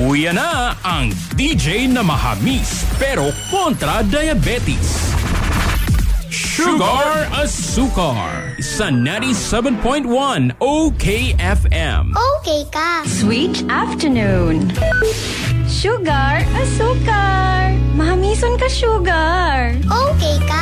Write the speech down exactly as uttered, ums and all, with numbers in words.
Uya na ang D J na mahamis pero kontra diabetes. Sugar Asukar sa ninety-seven point one O K F M. Okay ka. Sweet afternoon. Sugar Asukar. Mahamison ka, sugar.